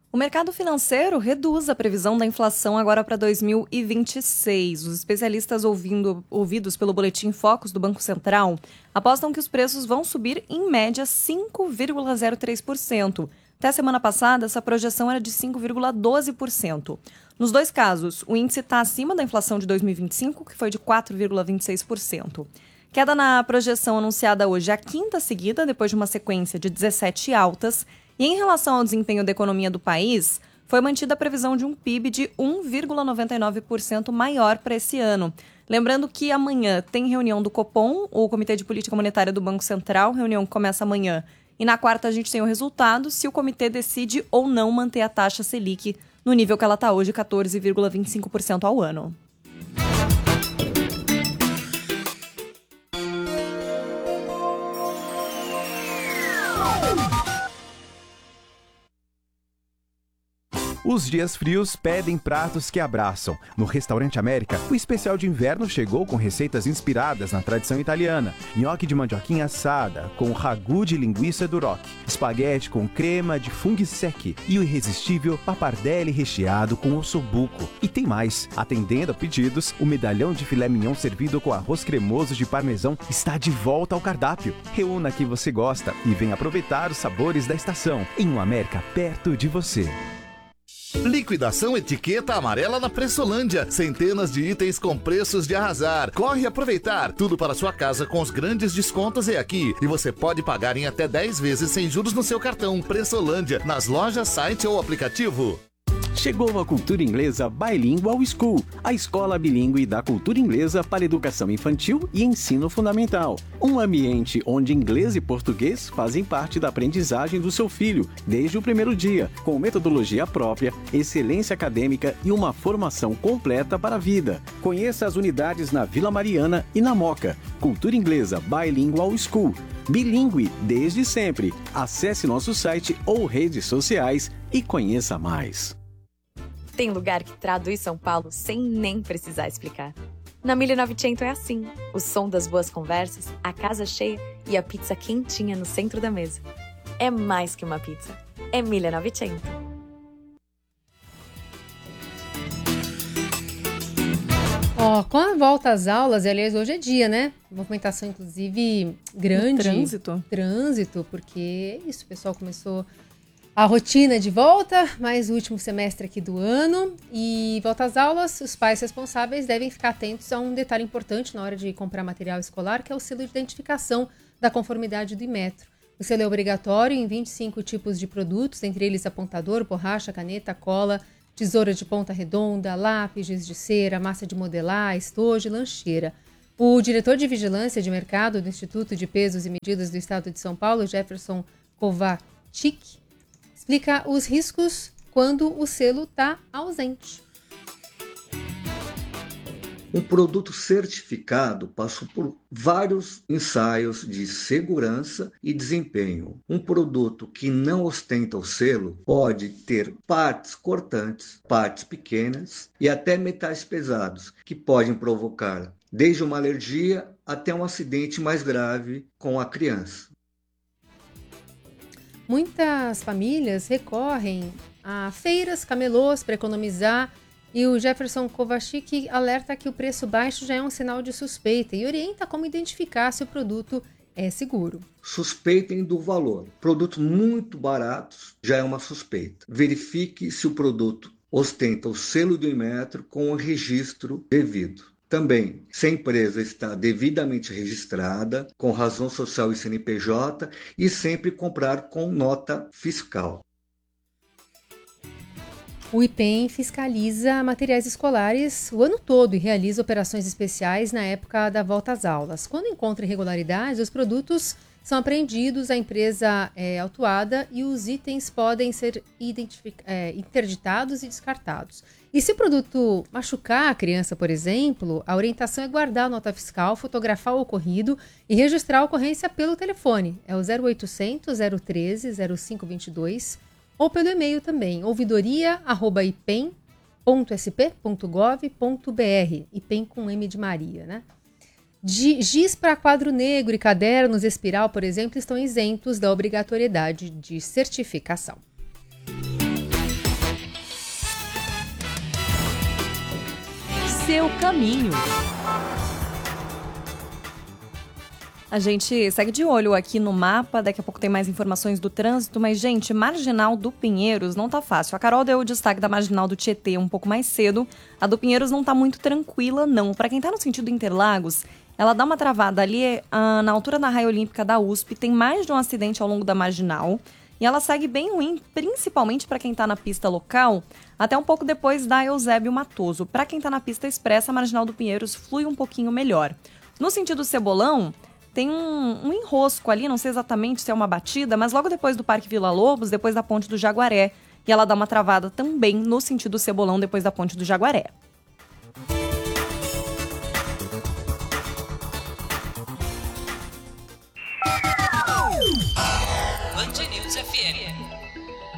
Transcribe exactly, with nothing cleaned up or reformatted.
O mercado financeiro reduz a previsão da inflação agora para dois mil e vinte e seis. Os especialistas ouvindo, ouvidos pelo Boletim Focus do Banco Central apostam que os preços vão subir em média cinco vírgula zero três por cento. Até a semana passada, essa projeção era de cinco vírgula doze por cento. Nos dois casos, o índice está acima da inflação de dois mil e vinte e cinco, que foi de quatro vírgula vinte e seis por cento. Queda na projeção anunciada hoje, a quinta seguida, depois de uma sequência de dezessete altas. E em relação ao desempenho da economia do país, foi mantida a previsão de um P I B de um vírgula noventa e nove por cento maior para esse ano. Lembrando que amanhã tem reunião do Copom, o Comitê de Política Monetária do Banco Central, reunião que começa amanhã. E na quarta a gente tem o resultado, se o comitê decide ou não manter a taxa Selic no nível que ela está hoje, quatorze vírgula vinte e cinco por cento ao ano. Os dias frios pedem pratos que abraçam. No Restaurante América, o especial de inverno chegou com receitas inspiradas na tradição italiana. Nhoque de mandioquinha assada, com ragu de linguiça Duroc. Espaguete com crema de funghi secchi. E o irresistível pappardelle recheado com ossobuco. E tem mais. Atendendo a pedidos, o medalhão de filé mignon servido com arroz cremoso de parmesão está de volta ao cardápio. Reúna que você gosta e venha aproveitar os sabores da estação. Em um América perto de você. Liquidação etiqueta amarela na Pressolândia. Centenas de itens com preços de arrasar. Corre aproveitar. Tudo para sua casa com os grandes descontos é aqui. E você pode pagar em até dez vezes sem juros no seu cartão. Pressolândia, nas lojas, site ou aplicativo. Chegou a Cultura Inglesa Bilingual School, a escola bilíngue da cultura inglesa para educação infantil e ensino fundamental. Um ambiente onde inglês e português fazem parte da aprendizagem do seu filho desde o primeiro dia, com metodologia própria, excelência acadêmica e uma formação completa para a vida. Conheça as unidades na Vila Mariana e na Moca. Cultura Inglesa Bilingual School. Bilíngue desde sempre. Acesse nosso site ou redes sociais e conheça mais. Tem lugar que traduz São Paulo sem nem precisar explicar. Na mille e novecento é assim. O som das boas conversas, a casa cheia e a pizza quentinha no centro da mesa. É mais que uma pizza. É mille e novecento. Ó, com a volta às aulas, e aliás, hoje é dia, né? Movimentação, inclusive, grande. No trânsito. Trânsito, porque é isso, o pessoal começou a rotina de volta, mais o último semestre aqui do ano. E volta às aulas, os pais responsáveis devem ficar atentos a um detalhe importante na hora de comprar material escolar, que é o selo de identificação da conformidade do Inmetro. O selo é obrigatório em vinte e cinco tipos de produtos, entre eles apontador, borracha, caneta, cola, tesoura de ponta redonda, lápis, giz de cera, massa de modelar, estojo e lancheira. O diretor de Vigilância de Mercado do Instituto de Pesos e Medidas do Estado de São Paulo, Jefferson Kovacic, explica os riscos quando o selo está ausente. Um produto certificado passou por vários ensaios de segurança e desempenho. Um produto que não ostenta o selo pode ter partes cortantes, partes pequenas e até metais pesados, que podem provocar desde uma alergia até um acidente mais grave com a criança. Muitas famílias recorrem a feiras, camelôs para economizar. E o Jefferson Kovacic alerta que o preço baixo já é um sinal de suspeita e orienta como identificar se o produto é seguro. Suspeitem do valor. Produtos muito baratos já é uma suspeita. Verifique se o produto ostenta o selo do Inmetro com o registro devido. Também, se a empresa está devidamente registrada, com razão social e C N P J, e sempre comprar com nota fiscal. O I P E M fiscaliza materiais escolares o ano todo e realiza operações especiais na época da volta às aulas. Quando encontra irregularidades, os produtos são apreendidos, a empresa é autuada e os itens podem ser identific- é, interditados e descartados. E se o produto machucar a criança, por exemplo, a orientação é guardar a nota fiscal, fotografar o ocorrido e registrar a ocorrência pelo telefone. É o zero oitocentos, zero um três, zero cinco dois dois. Ou pelo e-mail também, ouvidoria arroba ipem ponto s p ponto gov ponto b r, ipem com M de Maria, né? De, giz para quadro negro e cadernos espiral, por exemplo, estão isentos da obrigatoriedade de certificação. seu caminho. A gente segue de olho aqui no mapa, daqui a pouco tem mais informações do trânsito, mas, gente, Marginal do Pinheiros não tá fácil. A Carol deu o destaque da Marginal do Tietê um pouco mais cedo, a do Pinheiros não tá muito tranquila, não. Para quem tá no sentido Interlagos, ela dá uma travada ali ah, na altura da Raia Olímpica da U S P, tem mais de um acidente ao longo da Marginal, e ela segue bem ruim, principalmente para quem tá na pista local, até um pouco depois da Eusébio Matoso. Para quem tá na pista expressa, a Marginal do Pinheiros flui um pouquinho melhor. No sentido Cebolão, tem um, um enrosco ali, não sei exatamente se é uma batida, mas logo depois do Parque Vila Lobos, depois da Ponte do Jaguaré, e ela dá uma travada também no sentido Cebolão, depois da Ponte do Jaguaré.